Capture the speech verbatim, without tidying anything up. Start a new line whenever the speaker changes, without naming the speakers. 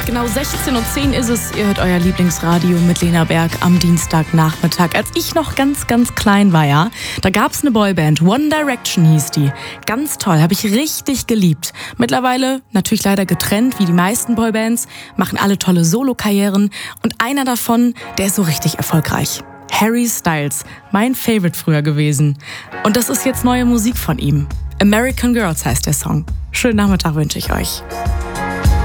Genau sechzehn Uhr zehn ist es. Ihr hört euer Lieblingsradio mit Lena Berg am Dienstagnachmittag. Als ich noch ganz, ganz klein war, ja, da gab's eine Boyband. One Direction hieß die. Ganz toll, habe ich richtig geliebt. Mittlerweile natürlich leider getrennt, wie die meisten Boybands, machen alle tolle Solo-Karrieren. Und einer davon, der ist so richtig erfolgreich. Harry Styles, mein Favorite früher gewesen. Und das ist jetzt neue Musik von ihm. American Girls heißt der Song. Schönen Nachmittag wünsche ich euch.